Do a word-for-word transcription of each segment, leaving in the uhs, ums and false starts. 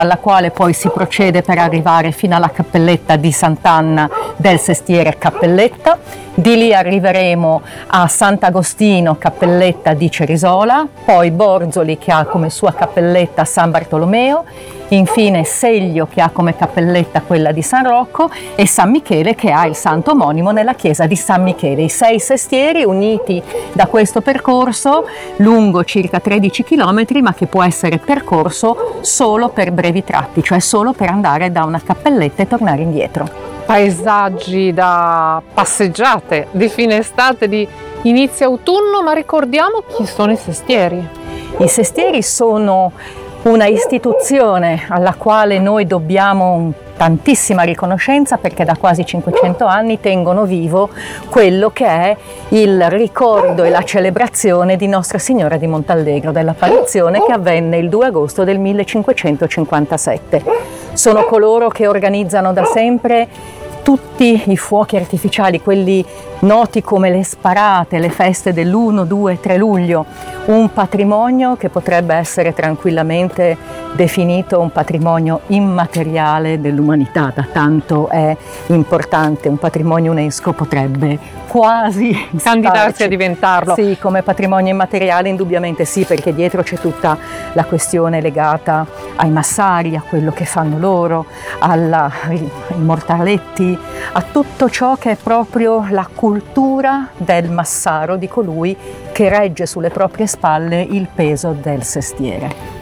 alla quale poi si procede per arrivare fino alla cappelletta di Sant'Anna del Sestiere Cappelletta. Di lì arriveremo a Sant'Agostino, cappelletta di Cerisola, poi Borzoli che ha come sua cappelletta San Bartolomeo, infine Seglio che ha come cappelletta quella di San Rocco e San Michele che ha il santo omonimo nella chiesa di San Michele. I sei sestieri uniti da questo percorso lungo circa tredici chilometri, ma che può essere percorso solo per brevi tratti, cioè solo per andare da una cappelletta e tornare indietro. Paesaggi da passeggiate di fine estate, di inizio autunno, ma ricordiamo chi sono i sestieri. I sestieri sono una istituzione alla quale noi dobbiamo tantissima riconoscenza, perché da quasi cinquecento anni tengono vivo quello che è il ricordo e la celebrazione di Nostra Signora di Montallegro, dell'apparizione che avvenne il due agosto del millecinquecentocinquantasette. Sono coloro che organizzano da sempre tutti i fuochi artificiali, quelli noti come le sparate, le feste dell'uno, due, tre luglio, un patrimonio che potrebbe essere tranquillamente definito un patrimonio immateriale dell'umanità, da tanto è importante. Un patrimonio UNESCO potrebbe quasi candidarsi starci. a diventarlo. Sì, come patrimonio immateriale indubbiamente sì, perché dietro c'è tutta la questione legata ai massari, a quello che fanno loro, alla, ai mortaletti, a tutto ciò che è proprio la cultura del massaro, di colui che regge sulle proprie spalle il peso del sestiere.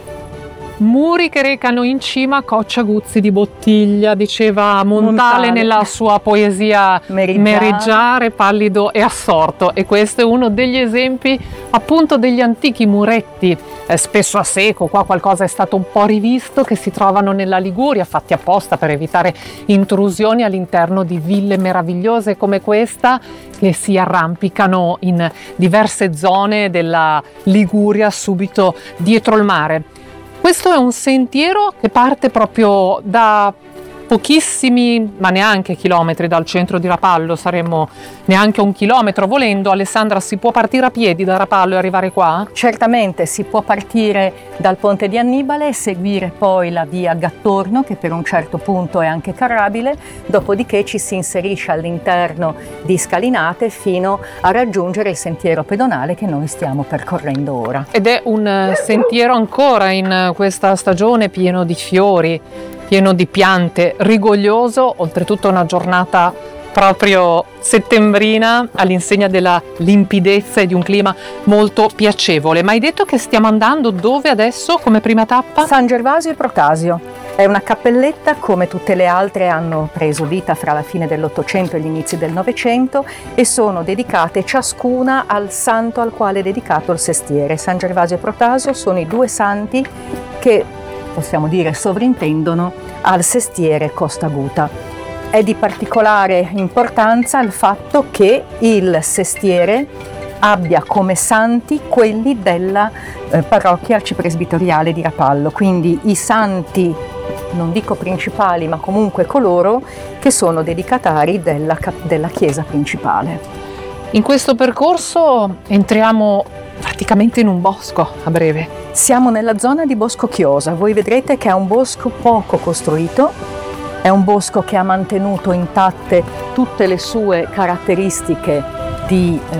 Muri che recano in cima cocciaguzzi di bottiglia, diceva Montale, Montale. nella sua poesia Meriggiare. Meriggiare, pallido e assorto, e questo è uno degli esempi appunto degli antichi muretti, eh, spesso a secco, qua qualcosa è stato un po' rivisto, che si trovano nella Liguria, fatti apposta per evitare intrusioni all'interno di ville meravigliose come questa, che si arrampicano in diverse zone della Liguria subito dietro il mare. Questo è un sentiero che parte proprio da pochissimi, ma neanche chilometri dal centro di Rapallo, saremmo neanche un chilometro volendo. Alessandra, si può partire a piedi da Rapallo e arrivare qua? Certamente, si può partire dal Ponte di Annibale e seguire poi la via Gattorno, che per un certo punto è anche carrabile, dopodiché ci si inserisce all'interno di scalinate fino a raggiungere il sentiero pedonale che noi stiamo percorrendo ora. Ed è un sentiero ancora in questa stagione pieno di fiori, pieno di piante, rigoglioso, oltretutto una giornata proprio settembrina all'insegna della limpidezza e di un clima molto piacevole. Ma hai detto che stiamo andando dove adesso come prima tappa? San Gervasio e Procasio. È una cappelletta, come tutte le altre hanno preso vita fra la fine dell'Ottocento e gli inizi del Novecento, e sono dedicate ciascuna al santo al quale è dedicato il sestiere. San Gervasio e Procasio sono i due santi che, possiamo dire, sovrintendono al sestiere Costa Aguta. È di particolare importanza il fatto che il sestiere abbia come santi quelli della eh, parrocchia arcipresbiteriale di Rapallo, quindi i santi, non dico principali, ma comunque coloro che sono dedicatari della, della chiesa principale. In questo percorso entriamo praticamente in un bosco a breve. Siamo nella zona di Bosco Chiosa. Voi vedrete che è un bosco poco costruito, è un bosco che ha mantenuto intatte tutte le sue caratteristiche di eh,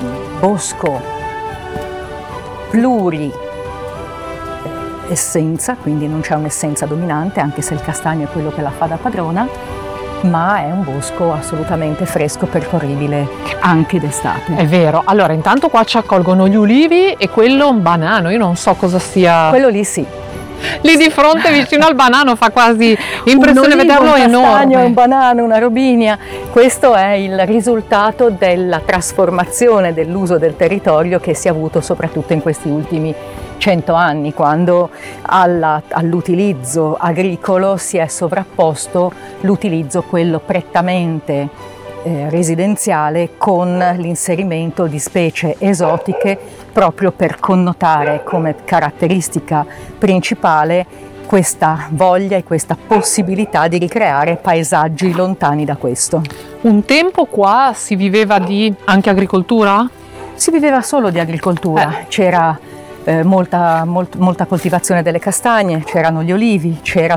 bosco pluri essenza, quindi non c'è un'essenza dominante, anche se il castagno è quello che la fa da padrona, ma è un bosco assolutamente fresco, percorribile anche d'estate. È vero. Allora, intanto qua ci accolgono gli ulivi e quello un banano, io non so cosa sia. Quello lì sì. Lì di fronte vicino al banano fa quasi impressione un olivo, vederlo un enorme. Castagno, un banano, una robinia. Questo è il risultato della trasformazione dell'uso del territorio che si è avuto soprattutto in questi ultimi cento anni, quando alla, all'utilizzo agricolo si è sovrapposto l'utilizzo quello prettamente eh, residenziale con l'inserimento di specie esotiche, proprio per connotare come caratteristica principale questa voglia e questa possibilità di ricreare paesaggi lontani da questo. Un tempo qua si viveva di anche agricoltura? Si viveva solo di agricoltura, eh. c'era eh, molta, molt, molta coltivazione delle castagne, c'erano gli olivi, c'era